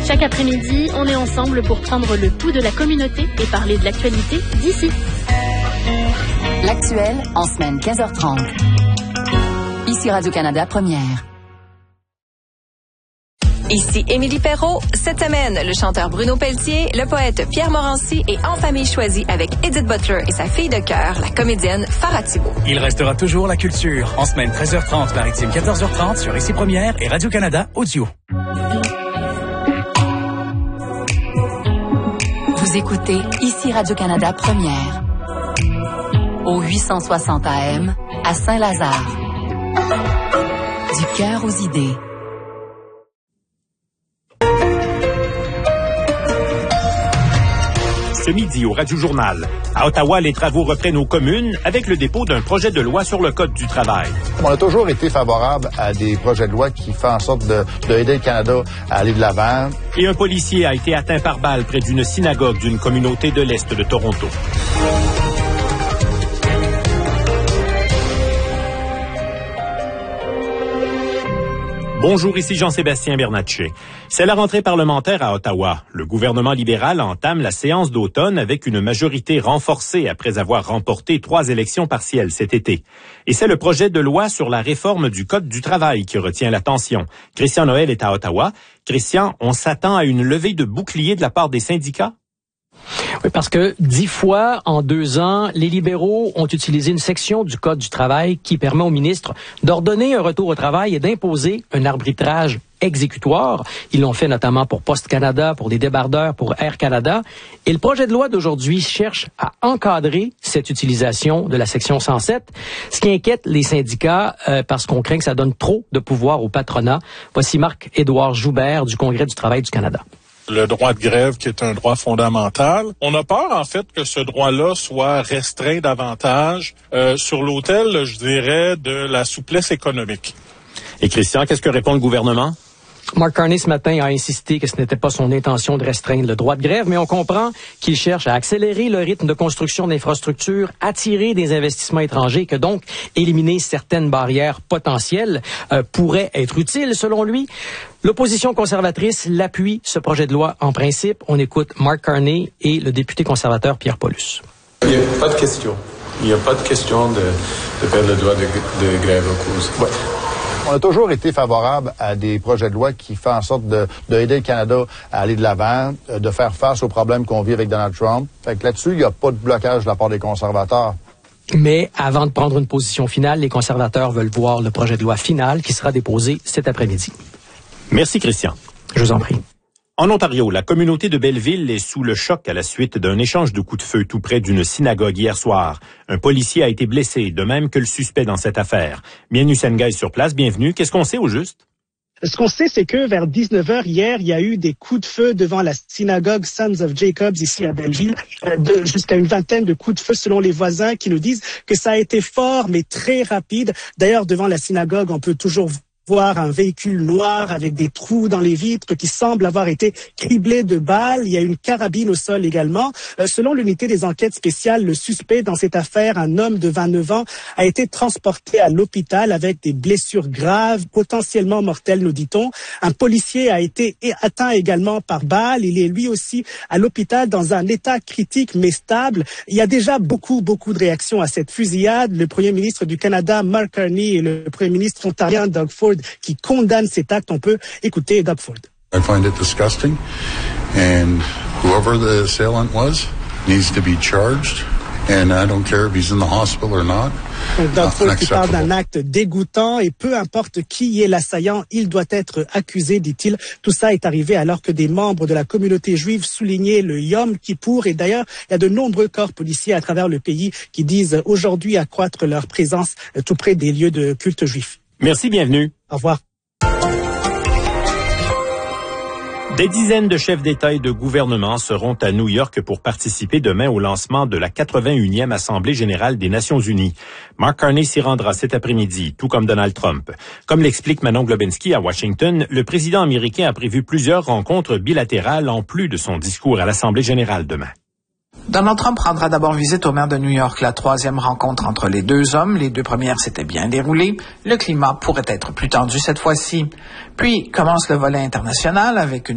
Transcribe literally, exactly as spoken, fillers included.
Chaque après-midi, on est ensemble pour prendre le pouls de la communauté et parler de l'actualité d'ici. L'actuel en semaine quinze heures trente. Ici Radio-Canada Première. Ici Émilie Perrault. Cette semaine, le chanteur Bruno Pelletier, le poète Pierre Morancy et En famille choisie avec Edith Butler et sa fille de cœur, la comédienne Farah Thibault. Il restera toujours la culture. En semaine treize heures trente, maritime quatorze heures trente sur Ici Première et Radio-Canada Audio. Vous écoutez Ici Radio-Canada Première. Au huit cent soixante A M à Saint-Lazare. Du cœur aux idées. Ce midi au Radio-Journal. À Ottawa, les travaux reprennent aux communes avec le dépôt d'un projet de loi sur le Code du travail. On a toujours été favorable à des projets de loi qui font en sorte de, de aider le Canada à aller de l'avant. Et un policier a été atteint par balle près d'une synagogue d'une communauté de l'Est de Toronto. Bonjour, ici Jean-Sébastien Bernatchez. C'est la rentrée parlementaire à Ottawa. Le gouvernement libéral entame la séance d'automne avec une majorité renforcée après avoir remporté trois élections partielles cet été. Et c'est le projet de loi sur la réforme du Code du travail qui retient l'attention. Christian Noël est à Ottawa. Christian, on s'attend à une levée de bouclier de la part des syndicats? Oui, parce que dix fois en deux ans, les libéraux ont utilisé une section du Code du travail qui permet au ministre d'ordonner un retour au travail et d'imposer un arbitrage exécutoire. Ils l'ont fait notamment pour Post Canada, pour les débardeurs, pour Air Canada. Et le projet de loi d'aujourd'hui cherche à encadrer cette utilisation de la section cent sept, ce qui inquiète les syndicats euh, parce qu'on craint que ça donne trop de pouvoir au patronat. Voici Marc-Édouard Joubert du Congrès du travail du Canada. Le droit de grève qui est un droit fondamental. On a peur, en fait, que ce droit-là soit restreint davantage euh, sur l'autel, je dirais, de la souplesse économique. Et Christian, qu'est-ce que répond le gouvernement? Mark Carney, ce matin, a insisté que ce n'était pas son intention de restreindre le droit de grève, mais on comprend qu'il cherche à accélérer le rythme de construction d'infrastructures, attirer des investissements étrangers, que donc éliminer certaines barrières potentielles euh, pourrait être utile, selon lui. L'opposition conservatrice l'appuie, ce projet de loi, en principe. On écoute Mark Carney et le député conservateur Pierre Paulus. Il n'y a pas de question. Il n'y a pas de question de, de perdre le droit de, de grève en cause. Ouais. On a toujours été favorable à des projets de loi qui font en sorte de, de aider le Canada à aller de l'avant, de faire face aux problèmes qu'on vit avec Donald Trump. Fait que là-dessus, il n'y a pas de blocage de la part des conservateurs. Mais avant de prendre une position finale, les conservateurs veulent voir le projet de loi final qui sera déposé cet après-midi. Merci, Christian. Je vous en prie. En Ontario, la communauté de Belleville est sous le choc à la suite d'un échange de coups de feu tout près d'une synagogue hier soir. Un policier a été blessé, de même que le suspect dans cette affaire. Mianu Sengay sur place, bienvenue. Qu'est-ce qu'on sait au juste? Ce qu'on sait, c'est que vers dix-neuf heures hier, il y a eu des coups de feu devant la synagogue Sons of Jacobs ici à Belleville, de, jusqu'à une vingtaine de coups de feu selon les voisins qui nous disent que ça a été fort mais très rapide. D'ailleurs, devant la synagogue, on peut toujours voir un véhicule noir avec des trous dans les vitres qui semble avoir été criblé de balles. Il y a une carabine au sol également. Euh, selon l'unité des enquêtes spéciales, le suspect dans cette affaire, un homme de vingt-neuf ans, a été transporté à l'hôpital avec des blessures graves, potentiellement mortelles, nous dit-on. Un policier a été atteint également par balle. Il est lui aussi à l'hôpital dans un état critique mais stable. Il y a déjà beaucoup, beaucoup de réactions à cette fusillade. Le premier ministre du Canada, Mark Carney, et le premier ministre ontarien, Doug Ford, qui condamne cet acte. On peut écouter Doug Ford. I find it disgusting, and whoever the assailant was needs to be charged, and I don't care if he's in the hospital or not. Doug Ford qui parle d'un acte dégoûtant et peu importe qui est l'assaillant, il doit être accusé, dit-il. Tout ça est arrivé alors que des membres de la communauté juive soulignaient le Yom Kippour et d'ailleurs, il y a de nombreux corps policiers à travers le pays qui disent aujourd'hui accroître leur présence tout près des lieux de culte juif. Merci, bienvenue. Au revoir. Des dizaines de chefs d'État et de gouvernement seront à New York pour participer demain au lancement de la quatre-vingt-unième Assemblée générale des Nations unies. Mark Carney s'y rendra cet après-midi, tout comme Donald Trump. Comme l'explique Manon Globinski à Washington, le président américain a prévu plusieurs rencontres bilatérales en plus de son discours à l'Assemblée générale demain. Donald Trump rendra d'abord visite au maire de New York. La troisième rencontre entre les deux hommes, les deux premières s'étaient bien déroulées. Le climat pourrait être plus tendu cette fois-ci. Puis commence le volet international avec une